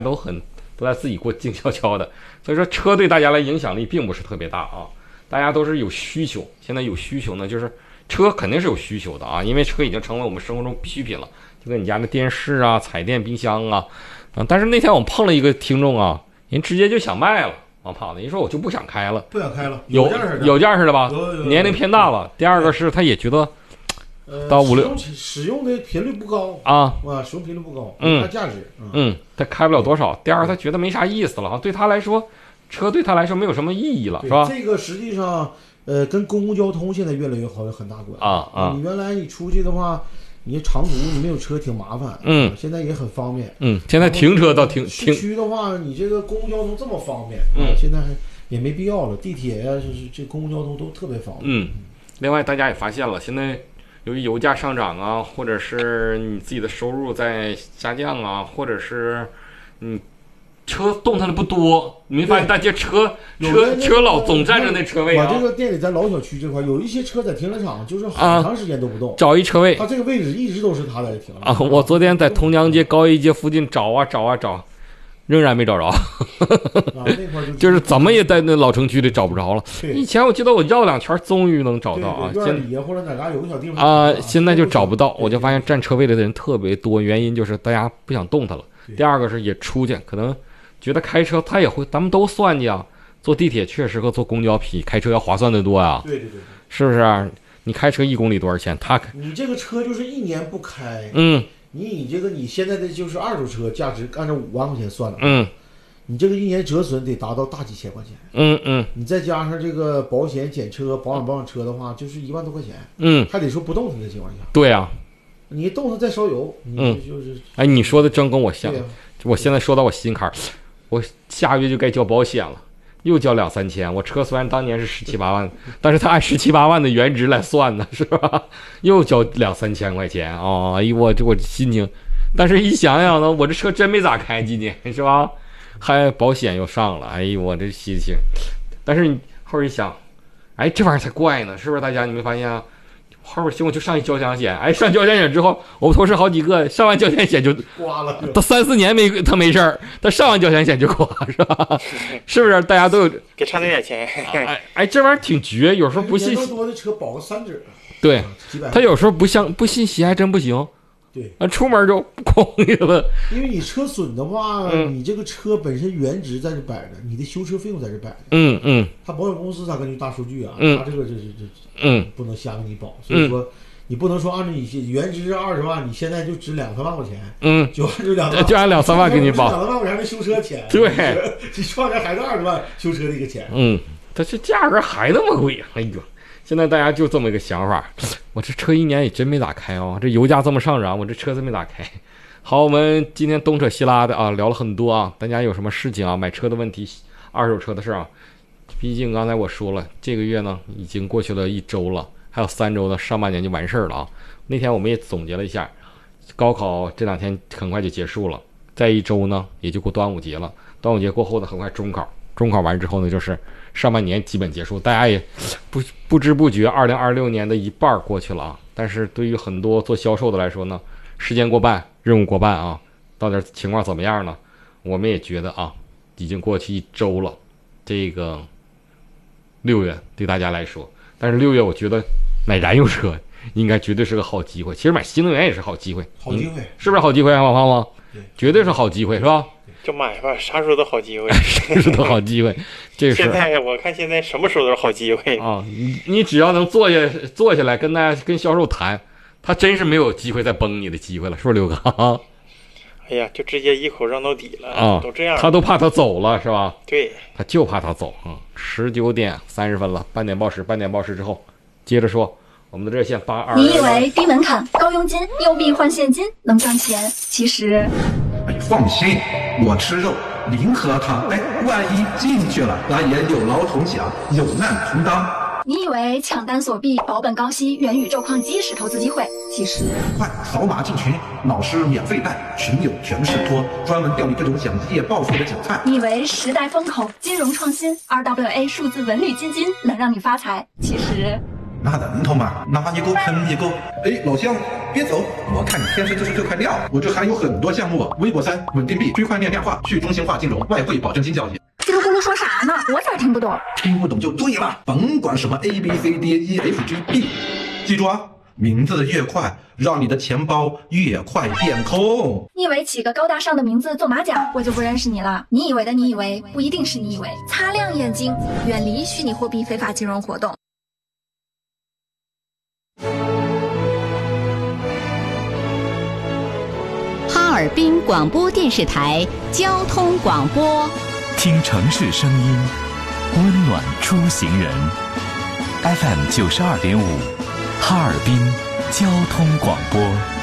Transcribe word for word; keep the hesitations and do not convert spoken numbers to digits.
都很都在自己过静悄悄的，所以说车对大家来影响力并不是特别大啊。大家都是有需求，现在有需求呢，就是车肯定是有需求的啊，因为车已经成为我们生活中必需品了，就跟你家的电视啊、彩电、冰箱啊，啊。但是那天我们碰了一个听众啊，人直接就想卖了，王胖子，人说我就不想开了， 不想开了， 有有件似的吧？ 有有有年龄偏大了。第二个是他也觉得。 呃， 到五六使用的频率不高啊， 啊，使用频率不高， 嗯， 它价值，嗯， 嗯，他开不了多少。第二，他觉得没啥意思了啊，对他来说，车对他来说没有什么意义了，是吧？ 这个实际上，呃，跟公共交通现在越来越好有很大关系啊啊！ 你原来你出去的话，你长途你没有车挺麻烦， 嗯， 现在也很方便， 嗯，现在停车倒停停。 市区的话，你这个公共交通这么方便， 嗯， 现在也没必要了，地铁呀，就是这公共交通都特别方便。 嗯，另外大家也发现了，现在。由于油价上涨啊，或者是你自己的收入在下降啊，或者是嗯车动弹的不多，你没发现大家车车车老总占着那车位啊？ 我这个店里在老小区这块有一些车在停车场就是好长时间都不动， 啊、找一车位， 它这个位置一直都是他在停啊。我昨天在同江街高一街附近找啊找啊找。仍然没找着，就是怎么也在那老城区里找不着了。以前我记得我绕两圈，终于能找到啊。 院里或者哪嘎有个小地方啊，现在就找不到。我就发现占车位的人特别多，原因就是大家不想动它了。第二个是也出去，可能觉得开车他也会，咱们都算计啊。坐地铁确实和坐公交比开车要划算的多呀。 对对对， 是不是啊？你开车一公里多少钱？他你这个车就是一年不开， 嗯。 你以这个你现在的就是二手车价值按照五万块钱算了， 嗯， 你这个一年折损得达到大几千块钱， 嗯嗯， 你再加上这个保险、检车、保养保养车的话，就是一万多块钱， 嗯， 还得说不动它的情况下， 对啊， 你动它再烧油， 嗯， 就是， 哎，你说的真跟我像， 啊、 我现在说到我心坎儿，我下个月就该交保险了。又交两三千，我车虽然当年是十七八万，但是他按十七八万的原值来算呢，是吧？又交两三千块钱啊！哎呦，我这我心情，但是一想想呢，我这车真没咋开，今年是吧？还保险又上了，哎呦，我这心情。但是你后边一想，哎，这玩意儿才怪呢，是不是？大家你没发现啊？后边行我就上一交强险，哎，上交强险之后，我们同事好几个上完交强险就刮了， 他三四年没他没事儿，他上完交强险就刮，是吧？是不是？大家都有给差那点钱。 哎哎，这玩意儿挺绝，有时候不信。 多的车保个三折。 对，他有时候不像不信邪还真不行。 对， 啊，出门就哐一了。 因为你车损的话， 嗯、 你这个车本身原值在这摆着，你的修车费用在这摆着。 嗯嗯。 他保险公司他根据大数据啊， 嗯、 他这个这这这嗯不能瞎给你保，所以说。嗯你不能说按照你原值是二十万，你现在就值两三万块钱， 嗯， 就按照两就按两三万给你保， 两三万块钱的修车钱， 对， 你创年还是二十万修车的一个钱， 嗯，它这价格还那么贵，哎呦，现在大家就这么一个想法，我这车一年也真没咋开啊，这油价这么上涨，我这车真没咋开。好，我们今天东扯西拉的啊，聊了很多啊，大家有什么事情啊，买车的问题，二手车的事啊，毕竟刚才我说了，这个月呢已经过去了一周了。还有三周呢，上半年就完事儿了啊！那天我们也总结了一下，高考这两天很快就结束了，再一周呢也就过端午节了。端午节过后呢，很快中考，中考完之后呢，就是上半年基本结束。大家也不不知不觉，二零二六年的一半过去了啊！但是对于很多做销售的来说呢，时间过半，任务过半啊！到底情况怎么样呢？我们也觉得啊，已经过去一周了。这个六月对大家来说，但是六月我觉得。买燃油车应该绝对是个好机会，其实买新能源也是好机会， 好机会、嗯、 是不是好机会啊，王胖吗？对，绝对是好机会，是吧？ 就买吧，啥时候都好机会， 啥时候都好机会。这是现在我看现在什么时候都是好机会啊！你你只要能坐下坐下来跟大家跟销售谈，他真是没有机会再崩你的机会了，是不是刘哥？ 哎呀，就直接一口让到底了啊！ 都这样， 他都怕他走了，是吧？ 对， 他就怕他走啊！十九点三十分了，半点报时，半点报时之后。接着说，我们的热线八二。 你以为低门槛、高佣金、又币换现金能赚钱？其实， 哎，放心，我吃肉，零和汤。哎，万一进去了，咱也有劳同享，有难同当。 你以为抢单锁币、保本高息、元宇宙矿机是投资机会？其实， 快扫码进群，老师免费带，群友全是托，专门钓你各种想一夜暴富的韭菜。 你以为时代风口、金融创新、R W A 数字文旅基金能让你发财？其实。 那人头嘛，拿一个喷一个。哎，老乡，别走，我看你天生就是这块料。我这还有很多项目，微博三、稳定币、区块链量化、去中心化金融、外汇保证金交易。 叽里咕噜说啥呢？我咋听不懂？ 听不懂就对了，甭管什么 A B C D E F G B， 记住啊，名字越快，让你的钱包越快变空。 你以为起个高大上的名字做马甲，我就不认识你了？你以为的你以为，不一定是你以为。擦亮眼睛，远离虚拟货币非法金融活动。 哈尔滨广播电视台交通广播， 听城市声音，温暖出行人。F M 九十二点五，哈尔滨交通广播。